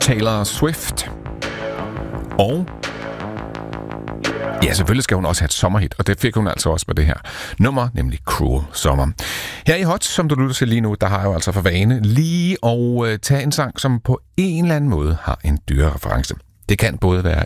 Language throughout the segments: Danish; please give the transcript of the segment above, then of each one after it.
Taylor Swift. Og ja, selvfølgelig skal hun også have et sommerhit, og det fik hun altså også med det her nummer, nemlig Cruel Summer. Her i Hot, som du lytter til lige nu, der har jeg jo altså for vane lige at tage en sang, som på en eller anden måde har en dyrereference. Det kan både være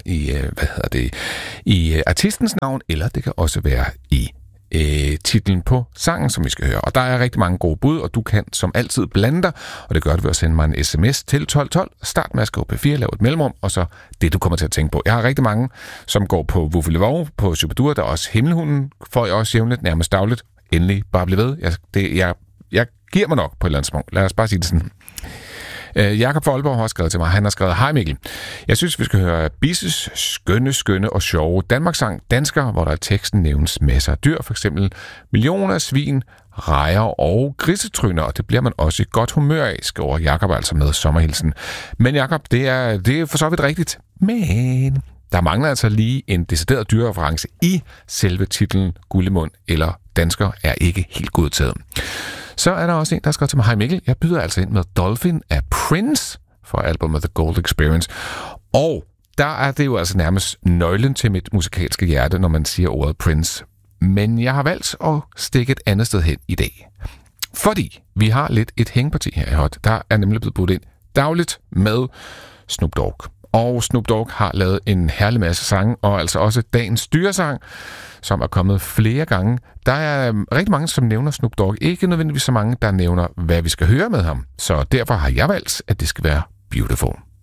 i artistens navn, eller det kan også være i titlen på sangen, som vi skal høre. Og der er rigtig mange gode bud, og du kan som altid blande dig, og det gør du ved at sende mig en sms til 1212. Start med at skrive P4, lav et mellemrum, og så det, du kommer til at tænke på. Jeg har rigtig mange, som går på Vuffelevo, på Superdur, der er også Himmelhunden, får jeg også jævnligt, nærmest dagligt. Endelig, bare bliv ved. Jeg giver mig nok på et eller andet små. Lad os bare sige det sådan. Jakob fra Aalborg har også skrevet til mig. Han har skrevet: Hej Mikkel. Jeg synes, vi skal høre Bisses skønne og sjove Danmarkssang Dansker, hvor der i teksten nævnes masser af dyr, for eksempel millioner af svin, rejer og grisetryner, og det bliver man også i godt humør af, skriver Jakob altså med sommerhilsen. Men Jakob, det er for så vidt rigtigt. Men der mangler altså lige en decideret dyrereference i selve titlen. Gullemund eller Dansker er ikke helt godtaget. Så er der også en, der skrev til mig: Hej Mikkel, jeg byder altså ind med Dolphin af Prince for albumet The Gold Experience. Og der er det jo altså nærmest nøglen til mit musikalske hjerte, når man siger ordet Prince. Men jeg har valgt at stikke et andet sted hen i dag. Fordi vi har lidt et hængeparti her i Hot. Der er nemlig blevet budt ind dagligt med Snoop Dogg. Og Snoop Dogg har lavet en herlig masse sange, og altså også dagens dyresang, som er kommet flere gange. Der er rigtig mange, som nævner Snoop Dogg. Ikke nødvendigvis så mange, der nævner, hvad vi skal høre med ham. Så derfor har jeg valgt, at det skal være Beautiful.